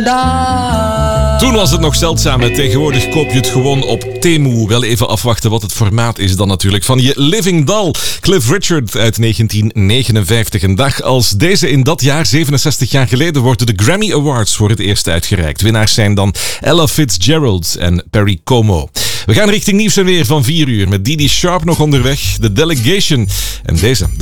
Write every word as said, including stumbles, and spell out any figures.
Toen was het nog zeldzaam en tegenwoordig koop je het gewoon op Temu. Wel even afwachten wat het formaat is dan natuurlijk. Van je Living Doll, Cliff Richard uit negentien negenenvijftig. Een dag als deze in dat jaar, zevenenzestig jaar geleden, worden de Grammy Awards voor het eerst uitgereikt. Winnaars zijn dan Ella Fitzgerald en Perry Como. We gaan richting nieuws en weer van vier uur met Didi Sharp nog onderweg, The Delegation en deze.